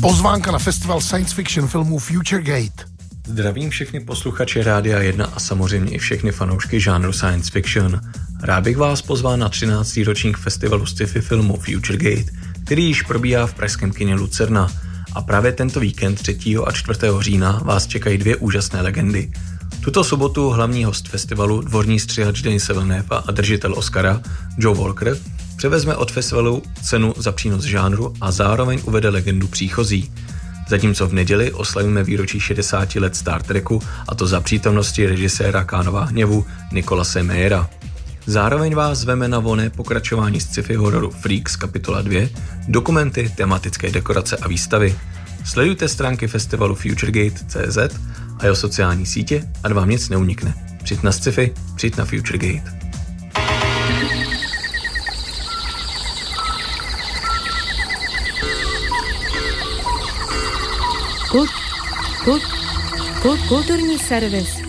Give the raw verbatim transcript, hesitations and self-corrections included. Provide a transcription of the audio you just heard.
pozvánka na festival science fiction filmů Future Gate. Zdravím všechny posluchače Rádia jedna a samozřejmě i všechny fanoušky žánru science fiction. Rád bych vás pozval na třináctý ročník festivalu sci-fi filmu Future Gate, který již probíhá v pražském kině Lucerna. A právě tento víkend třetího a čtvrtého října vás čekají dvě úžasné legendy. Tuto sobotu hlavní host festivalu, dvorní střihač Denis Villeneuve a držitel Oscara Joe Walker, převezme od festivalu cenu za přínos žánru a zároveň uvede legendu příchozí. Zatímco v neděli oslavíme výročí šedesáti let Star Treku, a to za přítomnosti režiséra Kánova hněvu Nicolase Meyera. Zároveň vás zveme na volné pokračování sci-fi hororu Freaks kapitola dvě, dokumenty, tematické dekorace a výstavy. Sledujte stránky festivalu futuregate tečka cé zet a jeho sociální sítě, ať vám nic neunikne. Přijď na sci-fi, přijď na Futuregate. Kult, kult, kult, kulturní servis